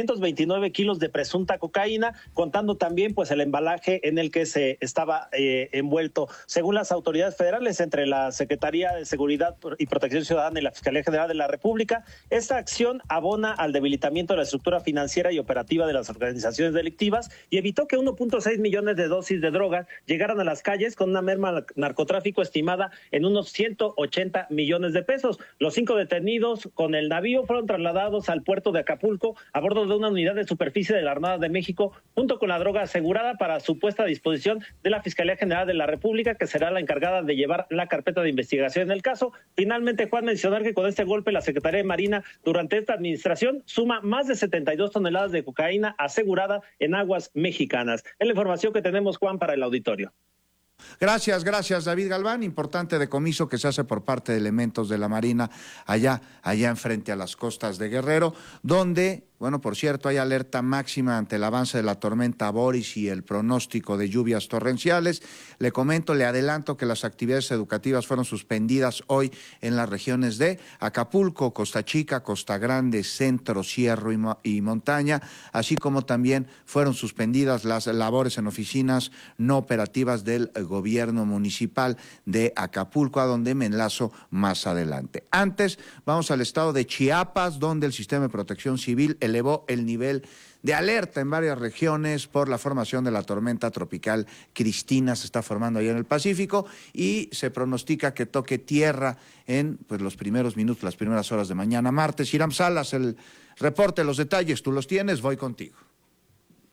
829 kilos de presunta cocaína, contando también pues el embalaje en el que se estaba envuelto. Según las autoridades federales, entre la Secretaría de Seguridad y Protección Ciudadana y la Fiscalía General de la República, esta acción abona al debilitamiento de la estructura financiera y operativa de las organizaciones delictivas y evitó que 1.6 millones de dosis de droga llegaran a las calles, con una merma al narcotráfico estimada en unos 180 millones de pesos. Los 5 detenidos con el navío fueron trasladados al puerto de Acapulco a bordo de una unidad de superficie de la Armada de México, junto con la droga asegurada, para su puesta a disposición de la Fiscalía General de la República, que será la encargada de llevar la carpeta de investigación en el caso. Finalmente, Juan, mencionar que con este golpe la Secretaría de Marina durante esta administración suma más de 72 toneladas de cocaína asegurada en aguas mexicanas. Es la información que tenemos, Juan, para el auditorio. Gracias, David Galván. Importante decomiso que se hace por parte de elementos de la Marina allá enfrente a las costas de Guerrero, donde, bueno, por cierto, hay alerta máxima ante el avance de la tormenta Boris y el pronóstico de lluvias torrenciales. Le adelanto que las actividades educativas fueron suspendidas hoy en las regiones de Acapulco, Costa Chica, Costa Grande, Centro, Cierro y Montaña, así como también fueron suspendidas las labores en oficinas no operativas del gobierno municipal de Acapulco, a donde me enlazo más adelante. Antes, vamos al estado de Chiapas, donde el sistema de protección civil elevó el nivel de alerta en varias regiones por la formación de la tormenta tropical Cristina. Se está formando allá en el Pacífico y se pronostica que toque tierra en los primeros minutos, las primeras horas de mañana martes. Hiram Salas, el reporte, los detalles, tú los tienes, voy contigo.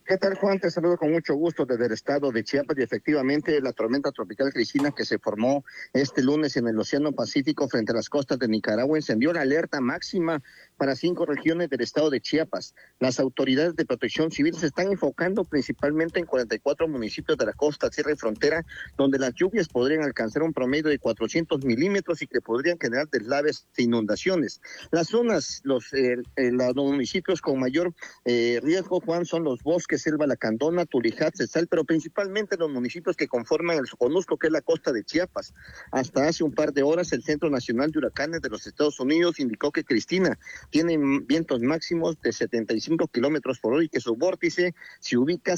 ¿Qué tal, Juan? Te saludo con mucho gusto desde el estado de Chiapas y efectivamente la tormenta tropical Cristina que se formó este lunes en el Océano Pacífico frente a las costas de Nicaragua encendió la alerta máxima para 5 regiones del estado de Chiapas. Las autoridades de protección civil se están enfocando principalmente en 44 municipios de la costa, sierra y frontera, donde las lluvias podrían alcanzar un promedio de 400 milímetros y que podrían generar deslaves e inundaciones. Las zonas, los municipios con mayor riesgo, Juan, son los bosques, Selva Lacandona, Turijat, Cesal, pero principalmente los municipios que conforman el Soconusco, que es la costa de Chiapas. Hasta hace un par de horas, el Centro Nacional de Huracanes de los Estados Unidos indicó que Cristina tiene vientos máximos de 75 kilómetros por hora y que su vórtice se ubica a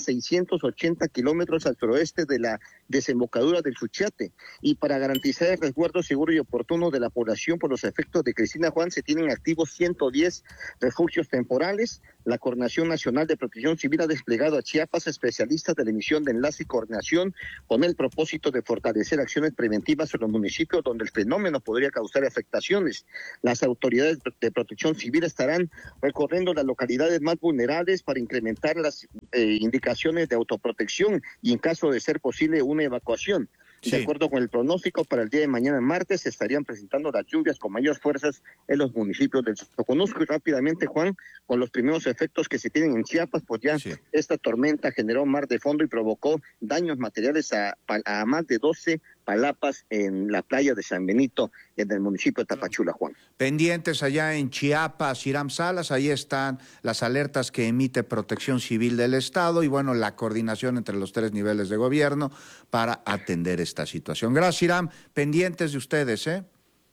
680 kilómetros al suroeste de la desembocadura del Suchiate. Y para garantizar el resguardo seguro y oportuno de la población por los efectos de Cristina, Juan, se tienen activos 110 refugios temporales. La Coordinación Nacional de Protección Civil ha desplegado a Chiapas especialistas de la emisión de enlace y coordinación con el propósito de fortalecer acciones preventivas en los municipios donde el fenómeno podría causar afectaciones. Las autoridades de protección civil estarán recorriendo las localidades más vulnerables para incrementar las indicaciones de autoprotección y en caso de ser posible una evacuación. Sí. De acuerdo con el pronóstico, para el día de mañana martes se estarían presentando las lluvias con mayores fuerzas en los municipios del Soconusco. Y rápidamente, Juan, con los primeros efectos que se tienen en Chiapas, pues ya esta tormenta generó mar de fondo y provocó daños materiales a más de 12 palapas en la playa de San Benito, en el municipio de Tapachula, Juan. Pendientes allá en Chiapas, Hiram Salas, ahí están las alertas que emite Protección Civil del Estado y bueno, la coordinación entre los 3 niveles de gobierno para atender esta situación. Gracias, Hiram. Pendientes de ustedes, ¿eh?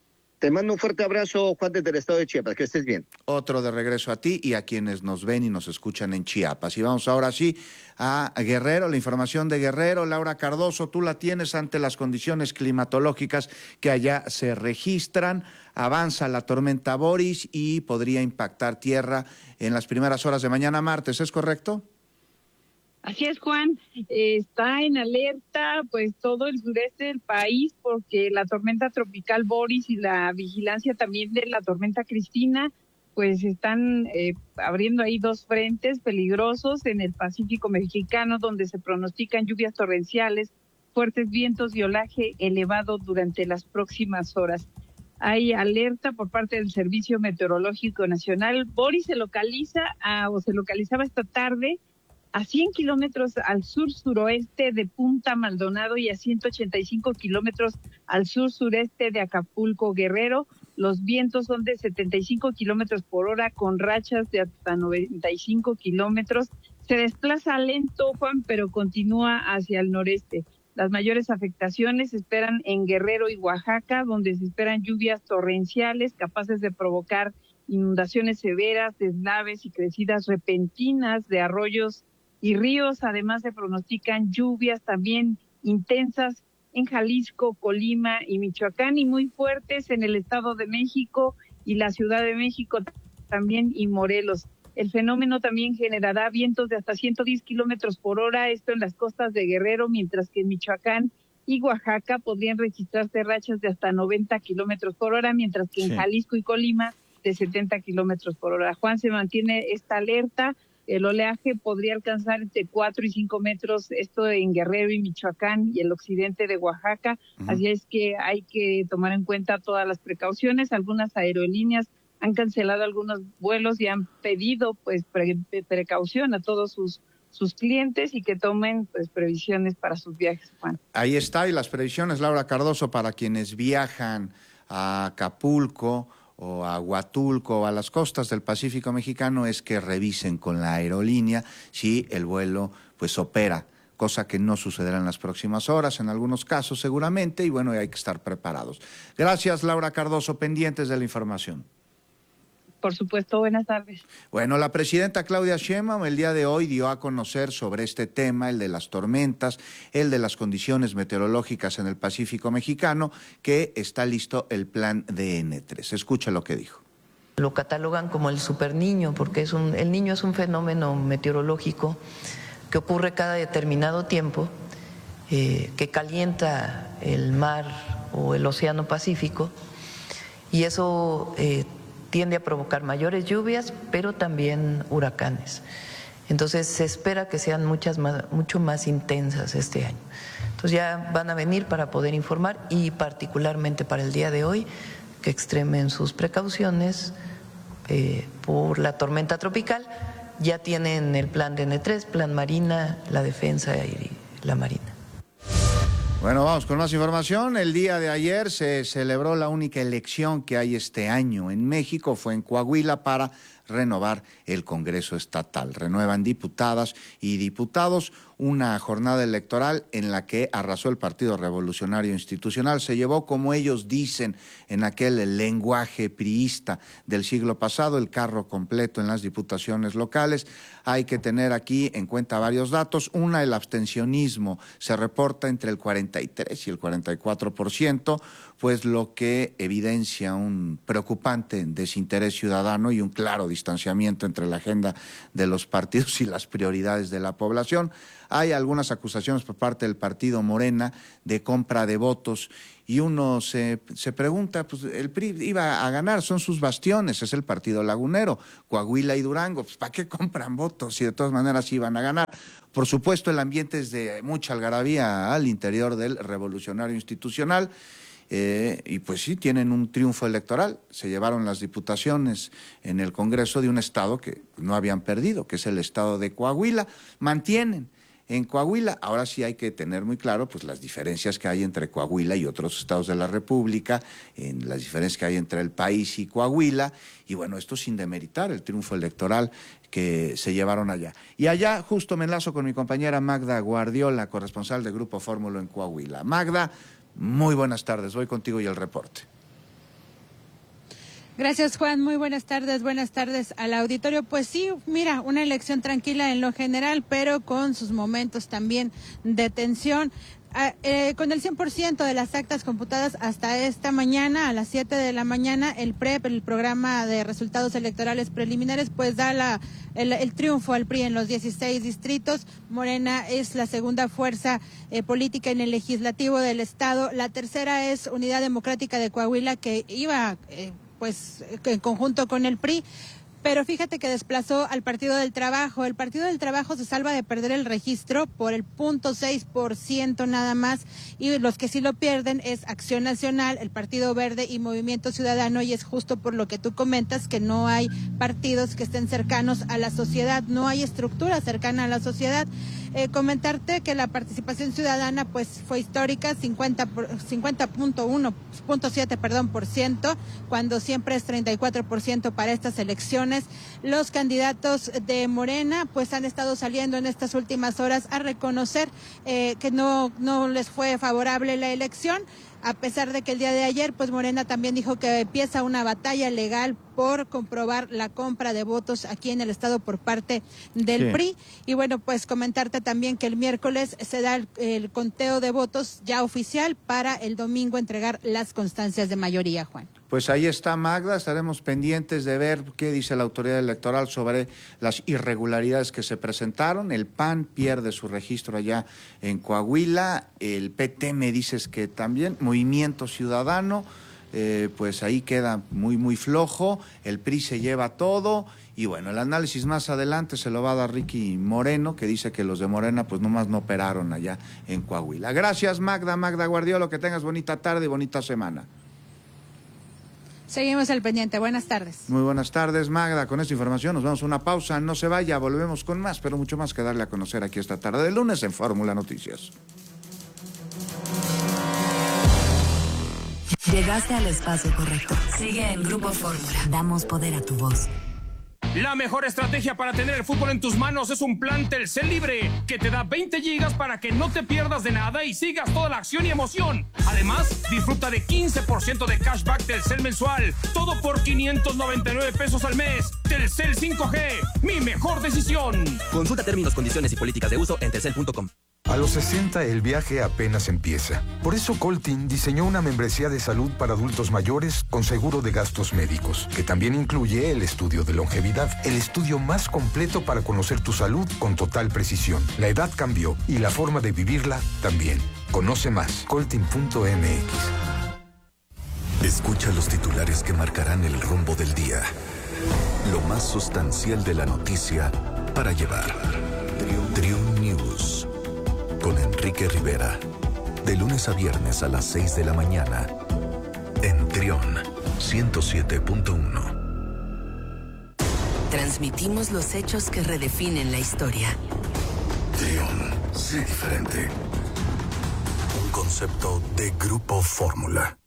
Te mando un fuerte abrazo, Juan, desde el estado de Chiapas, que estés bien. Otro de regreso a ti y a quienes nos ven y nos escuchan en Chiapas. Y vamos ahora sí a Guerrero, la información de Guerrero. Laura Cardoso, tú la tienes ante las condiciones climatológicas que allá se registran. Avanza la tormenta Boris y podría impactar tierra en las primeras horas de mañana martes, ¿es correcto? Así es, Juan. Está en alerta pues todo el sureste del país porque la tormenta tropical Boris y la vigilancia también de la tormenta Cristina pues están abriendo ahí 2 frentes peligrosos en el Pacífico mexicano donde se pronostican lluvias torrenciales, fuertes vientos y olaje elevado durante las próximas horas. Hay alerta por parte del Servicio Meteorológico Nacional. Boris se localizaba esta tarde a 100 kilómetros al sur-suroeste de Punta Maldonado y a 185 kilómetros al sur-sureste de Acapulco, Guerrero. Los vientos son de 75 kilómetros por hora con rachas de hasta 95 kilómetros. Se desplaza lento, Juan, pero continúa hacia el noreste. Las mayores afectaciones se esperan en Guerrero y Oaxaca, donde se esperan lluvias torrenciales capaces de provocar inundaciones severas, deslaves y crecidas repentinas de arroyos y ríos. Además se pronostican lluvias también intensas en Jalisco, Colima y Michoacán y muy fuertes en el Estado de México y la Ciudad de México también y Morelos. El fenómeno también generará vientos de hasta 110 kilómetros por hora, esto en las costas de Guerrero, mientras que en Michoacán y Oaxaca podrían registrarse rachas de hasta 90 kilómetros por hora, mientras que en Jalisco y Colima de 70 kilómetros por hora. Juan, se mantiene esta alerta. El oleaje podría alcanzar entre 4 y 5 metros, esto en Guerrero y Michoacán y el occidente de Oaxaca. Así es que hay que tomar en cuenta todas las precauciones. Algunas aerolíneas han cancelado algunos vuelos y han pedido pues precaución a todos sus clientes y que tomen pues previsiones para sus viajes, Juan. Ahí está, y las previsiones, Laura Cardoso, para quienes viajan a Acapulco o a Huatulco o a las costas del Pacífico mexicano es que revisen con la aerolínea si el vuelo pues opera, cosa que no sucederá en las próximas horas, en algunos casos seguramente, y bueno, hay que estar preparados. Gracias, Laura Cardoso, pendientes de la información. Por supuesto, buenas tardes. Bueno, la presidenta Claudia Sheinbaum el día de hoy dio a conocer sobre este tema, el de las tormentas, el de las condiciones meteorológicas en el Pacífico mexicano, que está listo el plan de N3. Escucha lo que dijo. Lo catalogan como el superniño, porque el niño es un fenómeno meteorológico que ocurre cada determinado tiempo, que calienta el mar o el océano Pacífico, y eso tiende a provocar mayores lluvias, pero también huracanes. Entonces se espera que sean mucho más intensas este año. Entonces ya van a venir para poder informar y particularmente para el día de hoy que extremen sus precauciones por la tormenta tropical. Ya tienen el plan de N3, plan Marina, la defensa y la Marina. Bueno, vamos con más información. El día de ayer se celebró la única elección que hay este año en México, fue en Coahuila para renovar el Congreso Estatal. Renuevan diputadas y diputados, una jornada electoral en la que arrasó el Partido Revolucionario Institucional. Se llevó, como ellos dicen, en aquel lenguaje priista del siglo pasado, el carro completo en las diputaciones locales. Hay que tener aquí en cuenta varios datos. Una, el abstencionismo se reporta entre el 43 y el 44%, pues lo que evidencia un preocupante desinterés ciudadano y un claro distanciamiento entre la agenda de los partidos y las prioridades de la población. Hay algunas acusaciones por parte del partido Morena de compra de votos y uno se pregunta, pues el PRI iba a ganar, son sus bastiones, es el partido lagunero, Coahuila y Durango, pues ¿para qué compran votos si de todas maneras iban a ganar? Por supuesto, el ambiente es de mucha algarabía al interior del Revolucionario Institucional. Y pues sí, tienen un triunfo electoral, se llevaron las diputaciones en el Congreso de un estado que no habían perdido, que es el estado de Coahuila, mantienen en Coahuila. Ahora sí hay que tener muy claro pues las diferencias que hay entre Coahuila y otros estados de la República, en las diferencias que hay entre el país y Coahuila, y bueno, esto sin demeritar el triunfo electoral que se llevaron allá. Y allá justo me enlazo con mi compañera Magda Guardiola, corresponsal de Grupo Fórmula en Coahuila. Magda, muy buenas tardes, voy contigo y el reporte. Gracias, Juan, muy buenas tardes al auditorio. Pues sí, mira, una elección tranquila en lo general, pero con sus momentos también de tensión. Con el 100% de las actas computadas hasta esta mañana, a las 7 de la mañana, el PREP, el Programa de Resultados Electorales Preliminares, pues da el triunfo al PRI en los 16 distritos. Morena es la segunda fuerza política en el legislativo del estado. La tercera es Unidad Democrática de Coahuila, que iba pues en conjunto con el PRI. Pero fíjate que desplazó al Partido del Trabajo. El Partido del Trabajo se salva de perder el registro por el 0.6% nada más, y los que sí lo pierden es Acción Nacional, el Partido Verde y Movimiento Ciudadano, y es justo por lo que tú comentas, que no hay partidos que estén cercanos a la sociedad, no hay estructura cercana a la sociedad. Comentarte que la participación ciudadana pues fue histórica, 50.7%, cuando siempre es 34% para estas elecciones. Los candidatos de Morena pues han estado saliendo en estas últimas horas a reconocer que no les fue favorable la elección, a pesar de que el día de ayer pues Morena también dijo que empieza una batalla legal por comprobar la compra de votos aquí en el estado por parte del PRI. Y bueno, pues comentarte también que el miércoles se da el conteo de votos ya oficial para el domingo entregar las constancias de mayoría, Juan. Pues ahí está, Magda, estaremos pendientes de ver qué dice la autoridad electoral sobre las irregularidades que se presentaron. El PAN pierde su registro allá en Coahuila, el PT me dices que también, Movimiento Ciudadano, pues ahí queda muy flojo, el PRI se lleva todo. Y bueno, el análisis más adelante se lo va a dar Ricky Moreno, que dice que los de Morena pues nomás no operaron allá en Coahuila. Gracias, Magda Guardiola, que tengas bonita tarde y bonita semana. Seguimos al pendiente. Buenas tardes. Muy buenas tardes, Magda. Con esta información nos vamos a una pausa. No se vaya, volvemos con más, pero mucho más que darle a conocer aquí esta tarde de lunes en Fórmula Noticias. Llegaste al espacio correcto. Sigue en Grupo Fórmula. Damos poder a tu voz. La mejor estrategia para tener el fútbol en tus manos es un plan Telcel Libre, que te da 20 gigas para que no te pierdas de nada y sigas toda la acción y emoción. Además, disfruta de 15% de cashback Telcel mensual, todo por 599 pesos al mes. Telcel 5G, mi mejor decisión. Consulta términos, condiciones y políticas de uso en telcel.com. A los 60 el viaje apenas empieza. Por eso Coltin diseñó una membresía de salud para adultos mayores con seguro de gastos médicos, que también incluye el estudio de longevidad, el estudio más completo para conocer tu salud con total precisión. La edad cambió y la forma de vivirla también. Conoce más, coltin.mx. Escucha los titulares que marcarán el rumbo del día. Lo más sustancial de la noticia para llevar. Triun News. Con Enrique Rivera. De lunes a viernes a las 6 de la mañana. En Triun 107.1. Transmitimos los hechos que redefinen la historia. Triun, sé diferente. Un concepto de Grupo Fórmula.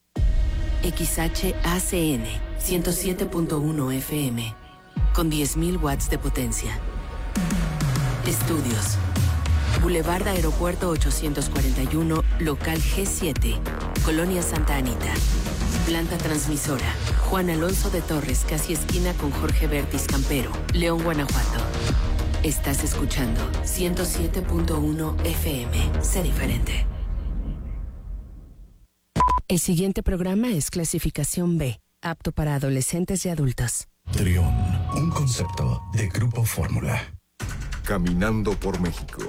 XHACN 107.1 FM. Con 10.000 watts de potencia. Estudios. Boulevard Aeropuerto 841, local G7, Colonia Santa Anita. Planta transmisora. Juan Alonso de Torres, casi esquina con Jorge Bertis Campero, León, Guanajuato. Estás escuchando 107.1 FM. Sé diferente. El siguiente programa es clasificación B, apto para adolescentes y adultos. Triun, un concepto de Grupo Fórmula. Caminando por México.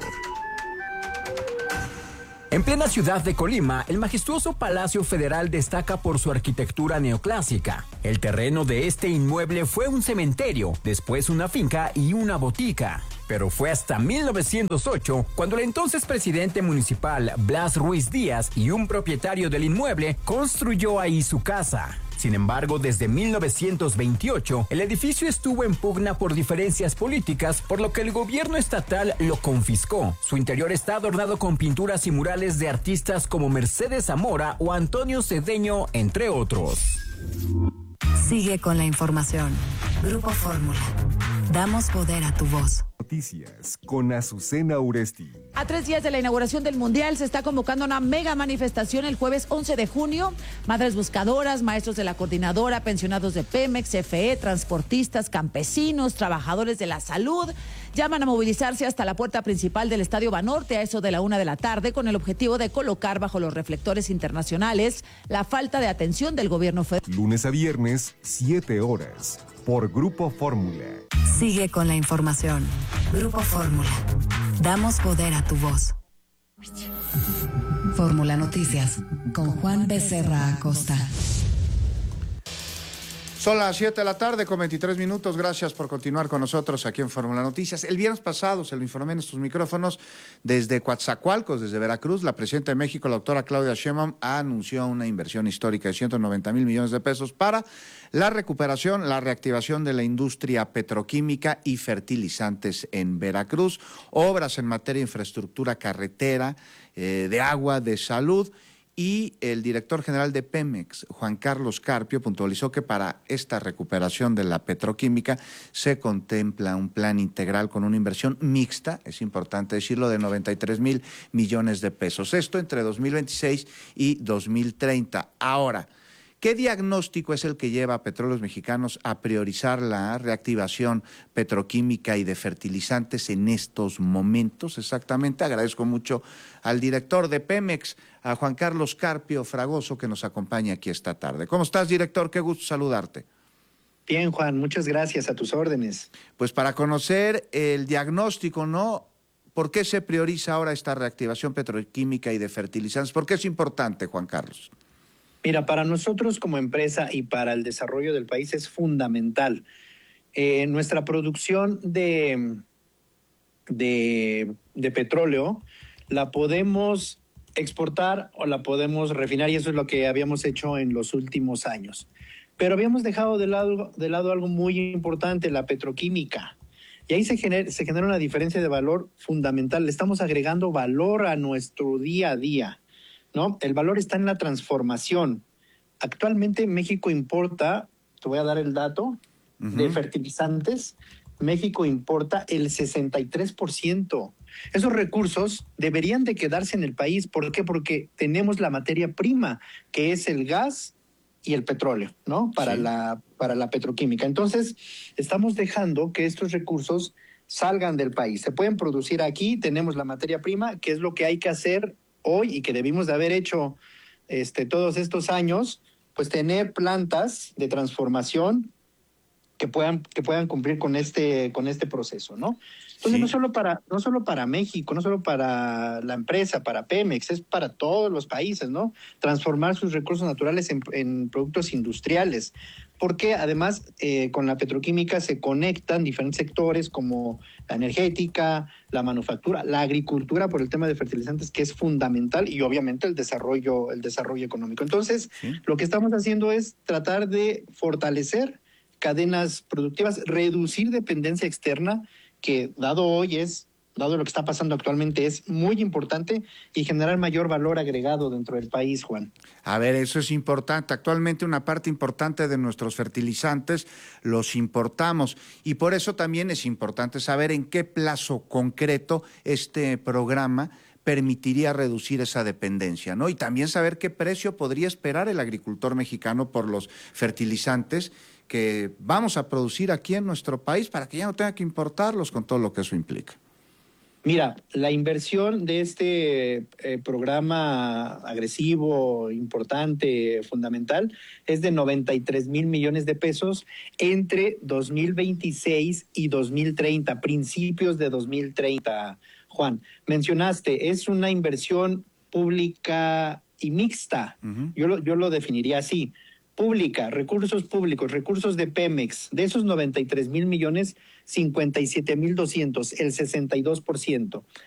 En plena ciudad de Colima, el majestuoso Palacio Federal destaca por su arquitectura neoclásica. El terreno de este inmueble fue un cementerio, después una finca y una botica. Pero fue hasta 1908 cuando el entonces presidente municipal Blas Ruiz Díaz y un propietario del inmueble construyó ahí su casa. Sin embargo, desde 1928, el edificio estuvo en pugna por diferencias políticas, por lo que el gobierno estatal lo confiscó. Su interior está adornado con pinturas y murales de artistas como Mercedes Zamora o Antonio Cedeño, entre otros. Sigue con la información. Grupo Fórmula. Damos poder a tu voz. Noticias con Azucena Uresti. A 3 días de la inauguración del Mundial se está convocando una mega manifestación el jueves 11 de junio. Madres buscadoras, maestros de la coordinadora, pensionados de Pemex, CFE, transportistas, campesinos, trabajadores de la salud llaman a movilizarse hasta la puerta principal del Estadio Banorte a eso de la 1 de la tarde con el objetivo de colocar bajo los reflectores internacionales la falta de atención del gobierno federal. Lunes a viernes, 7 horas. Por Grupo Fórmula. Sigue con la información. Grupo Fórmula. Damos poder a tu voz. Fórmula Noticias con Juan Becerra Acosta. Son las 7 de la tarde con 23 minutos. Gracias por continuar con nosotros aquí en Fórmula Noticias. El viernes pasado, se lo informé en estos micrófonos, desde Coatzacoalcos, desde Veracruz, la presidenta de México, la doctora Claudia Sheinbaum, anunció una inversión histórica de 190,000 millones de pesos para la recuperación, la reactivación de la industria petroquímica y fertilizantes en Veracruz, obras en materia de infraestructura carretera, de agua, de salud. Y el director general de Pemex, Juan Carlos Carpio, puntualizó que para esta recuperación de la petroquímica se contempla un plan integral con una inversión mixta, es importante decirlo, de 93,000 millones de pesos. Esto entre 2026 y 2030. Ahora, ¿qué diagnóstico es el que lleva a Petróleos Mexicanos a priorizar la reactivación petroquímica y de fertilizantes en estos momentos? Exactamente, agradezco mucho al director de Pemex, a Juan Carlos Carpio Fragoso, que nos acompaña aquí esta tarde. ¿Cómo estás, director? Qué gusto saludarte. Bien, Juan, muchas gracias, a tus órdenes. Pues para conocer el diagnóstico, ¿no? ¿Por qué se prioriza ahora esta reactivación petroquímica y de fertilizantes? ¿Por qué es importante, Juan Carlos? Mira, para nosotros como empresa y para el desarrollo del país es fundamental. Nuestra producción de petróleo la podemos exportar o la podemos refinar, y eso es lo que habíamos hecho en los últimos años. Pero habíamos dejado de lado algo muy importante, la petroquímica. Y ahí se genera una diferencia de valor fundamental. Le estamos agregando valor a nuestro día a día, ¿no? El valor está en la transformación. Actualmente México importa, te voy a dar el dato, de fertilizantes. México importa el 63%. Esos recursos deberían de quedarse en el país. ¿Por qué? Porque tenemos la materia prima, que es el gas y el petróleo, ¿no? Para la petroquímica. Entonces, estamos dejando que estos recursos salgan del país. Se pueden producir aquí, tenemos la materia prima, que es lo que hay que hacer hoy y que debimos de haber hecho todos estos años, pues tener plantas de transformación que puedan cumplir con este proceso, ¿no? Entonces, no solo para México, no solo para la empresa, para Pemex, es para todos los países, ¿no? Transformar sus recursos naturales en productos industriales, porque además con la petroquímica se conectan diferentes sectores como la energética, la manufactura, la agricultura por el tema de fertilizantes, que es fundamental, y obviamente el desarrollo económico. Entonces, lo que estamos haciendo es tratar de fortalecer cadenas productivas, reducir dependencia externa, que dado lo que está pasando actualmente, es muy importante, y generar mayor valor agregado dentro del país, Juan. A ver, eso es importante. Actualmente una parte importante de nuestros fertilizantes los importamos, y por eso también es importante saber en qué plazo concreto este programa permitiría reducir esa dependencia, ¿no? Y también saber qué precio podría esperar el agricultor mexicano por los fertilizantes que vamos a producir aquí en nuestro país, para que ya no tenga que importarlos, con todo lo que eso implica. Mira, la inversión de este programa agresivo, importante, fundamental, es de 93 mil millones de pesos entre 2026 y 2030, principios de 2030, Juan. Mencionaste, es una inversión pública y mixta. Yo lo definiría así. Pública, recursos públicos, recursos de Pemex, de esos 93 mil millones, 57,200, el 62%.